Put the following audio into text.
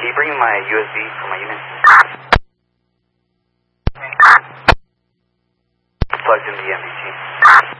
Can you bring me my USB for my unit? Plugged in the MDT.